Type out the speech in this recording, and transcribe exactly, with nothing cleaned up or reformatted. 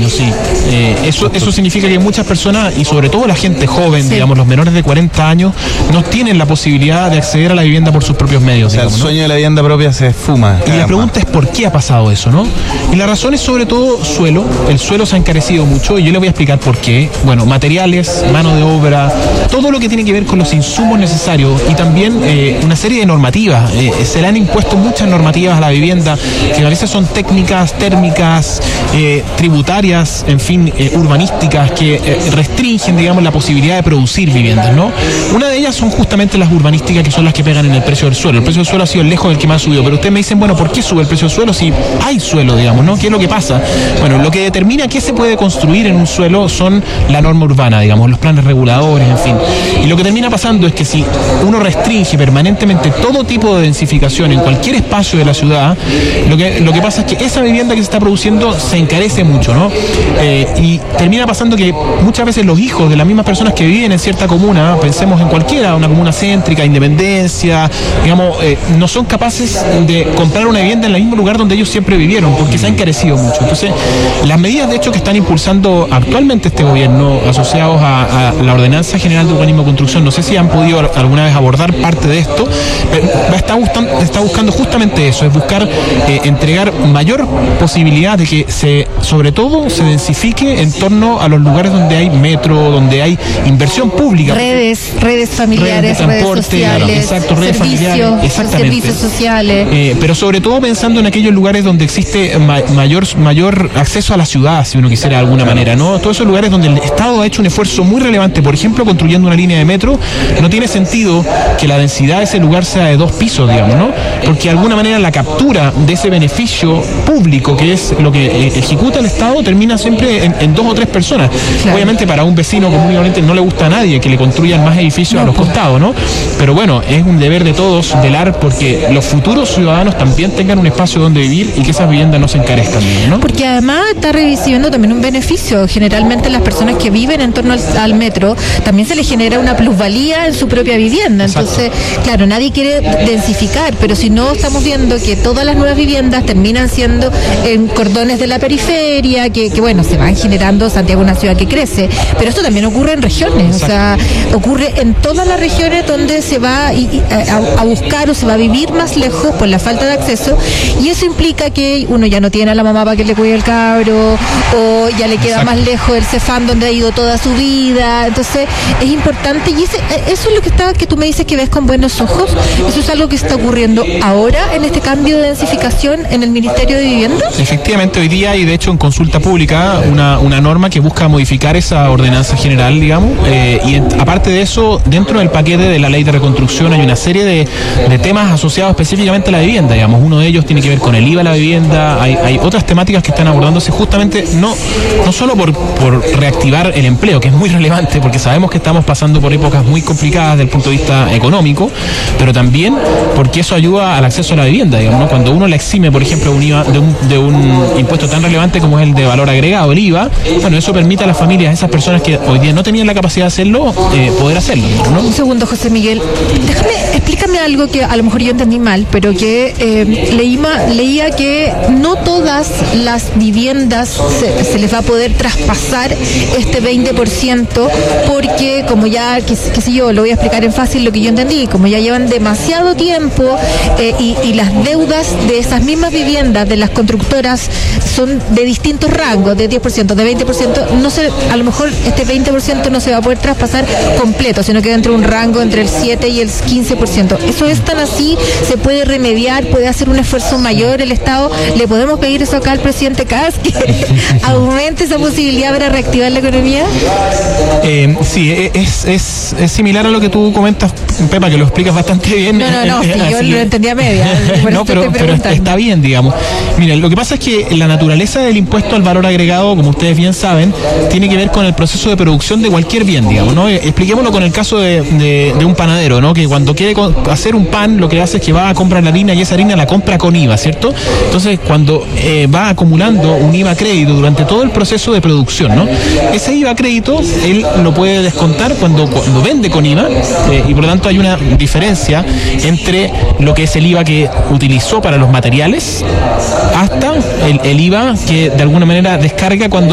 años, sí. Eh, eso, eso significa que muchas personas, y sobre todo la gente joven, sí. digamos, los menores de cuarenta años, no tienen la posibilidad de acceder a la vivienda por sus propios medios. O sea, digamos, el ¿no? sueño de la vivienda propia se esfuma. Y la pregunta es por qué ha pasado eso, ¿no? Y la razón es sobre todo suelo. El suelo se ha encarecido mucho y yo le voy a explicar por qué. Bueno, materiales, mano de obra, todo lo que tiene que ver con los insumos necesarios y también eh, una serie de normativas. Eh, se le han impuesto muchas normativas a la vivienda que a veces son técnicas, térmicas, eh, tributarias, en fin, eh, urbanísticas, que eh, restringen, digamos, la posibilidad de producir viviendas, ¿no? Una de ellas son justamente las urbanísticas, que son las que pegan en el precio del suelo. El precio del suelo ha sido lejos del que más ha subido, pero ustedes me dicen, bueno, ¿por qué sube el precio del suelo si hay suelo, digamos, ¿no? ¿Qué es lo que pasa? Bueno, lo que determina qué se puede construir en un suelo son la norma urbana, digamos, los planes reguladores, en fin. Y lo que termina pasando es que si uno restringe permanentemente todo tipo de densificación en cualquier espacio de la ciudad, lo que, lo que pasa es que esa vivienda que se está produciendo se encarece mucho, ¿no? Eh, y termina pasando que muchas veces los hijos de las mismas personas que viven en cierta comuna, pensemos en cualquiera, una comuna céntrica, Independencia, digamos, eh, no son capaces de comprar una vivienda en el mismo lugar donde ellos siempre vivieron, porque se ha encarecido mucho. Entonces, las medidas de hecho que están impulsando actualmente este gobierno, asociados a, a la Ordenanza General de Urbanismo y Construcción, no sé si han podido alguna vez abordar parte de esto, pero está buscando, está buscando justamente eso, es buscar eh, entregar mayor posibilidad de que se, sobre todo, se densifique en torno a los lugares donde hay metro, donde hay inversión pública. Redes, redes familiares, redes, redes sociales, claro, exacto, redes servicios, familiares, exactamente. servicios sociales. Eh, pero sobre todo pensando en aquellos lugares donde existe ma mayor, mayor acceso a la ciudad, si uno quisiera de alguna manera, ¿no? Todos esos lugares donde el Estado ha hecho un esfuerzo muy relevante, por ejemplo, construyendo una línea de metro, no tiene sentido que la densidad de ese lugar sea de dos pisos, digamos, ¿no? Porque de alguna manera la captura de ese beneficio público, que es lo que eh, ejecuta el Estado, termina siempre en, en dos o tres personas. Claro. Obviamente para un vecino común y corriente no le gusta a nadie que le construyan más edificios no, a los pues. costados, ¿no? Pero bueno, es un deber de todos velar porque los futuros ciudadanos también tengan un espacio donde vivir y que esas viviendas no se encarezcan, ¿no? Porque además está recibiendo también un beneficio. Generalmente las personas que viven en torno al, al metro también se les genera una plusvalía en su propia vivienda. Entonces, exacto. Claro, nadie quiere densificar, pero si no estamos viendo que todas las nuevas viviendas terminan siendo en cordones de la periferia, que, que bueno, se van generando. Santiago es una ciudad que crece, pero esto también ocurre en regiones, exacto. O sea, ocurre en todas las regiones donde se va y, a, a buscar o se va a vivir más lejos por la falta de acceso, y eso implica que uno ya no tiene a la mamá para que le cuide el cabro, o ya le queda exacto. Más lejos el Cefam donde ha ido toda su vida. Entonces es importante, y ese, eso es lo que está, que tú me dices que ves con buenos ojos. Eso es algo que está ocurriendo ahora en este cambio de densificación en el Ministerio de Vivienda. Efectivamente, hoy día hay de hecho en consulta pública una, una norma que busca modificar esa ordenanza general, digamos, eh, y en, aparte de eso, dentro del paquete de la ley de reconstrucción hay una serie de, de temas asociados específicamente a la vivienda, digamos. Uno de ellos tiene que ver con el I V A a la vivienda, hay, hay otras temáticas que están abordándose justamente no, no solo por, por reactivar el empleo, que es muy relevante porque sabemos que estamos pasando por épocas muy complicadas desde el punto de vista económico, pero también porque eso ayuda al acceso a la vivienda, digamos, ¿no? Cuando uno le exime, por ejemplo, un I V A, de, un, de un impuesto tan relevante como es el de valor agregado, el I V A, bueno, eso permite a las familias, a esas personas que hoy día no tenían la capacidad de hacerlo, eh, poder hacerlo, ¿no? Un segundo, José Miguel, déjame, explícame algo que a lo mejor yo entendí mal, pero que eh, leí, leía que no todas las viviendas se, se les va a poder traspasar este veinte por ciento porque como ya, qué, qué sé yo, lo voy a explicar en fácil lo que yo entendí, como ya llevan demasiado tiempo eh, y, y las deudas de esas mismas viviendas de las constructoras son de distintos rangos, de diez por ciento, de veinte por ciento, no se, a lo mejor este veinte por ciento no se va a poder traspasar completo, sino que dentro de un rango entre el siete y el quince por ciento. ¿Eso es tan así? ¿Se puede remediar? ¿Puede hacer un esfuerzo mayor el Estado? ¿Le podemos pedir eso acá al presidente Kast, que aumente esa posibilidad para reactivar la economía? Eh, sí, es, es, es similar a lo que tú comentas, Pepa, que lo explicas bastante bien. No, no, no, sí, yo lo entendía a media. No, pero, pero está bien, digamos. Miren, lo que pasa es que la naturaleza del impuesto al valor agregado, como ustedes bien saben, tiene que ver con el proceso de producción de cualquier bien, digamos, ¿no? Expliquémoslo con el caso de, de, de un panadero, ¿no? Que cuando quiere hacer un pan, lo que hace es que va a comprar la harina y esa harina la compra con I V A, ¿cierto? Entonces, cuando eh, va acumulando un I V A crédito durante todo el proceso de producción, ¿no? Ese I V A crédito, él lo puede descontar cuando, cuando vende con I V A, eh, y por lo tanto hay una diferencia entre lo que es el I V A que utilizó para los materiales hasta el, el I V A que de alguna manera descarga cuando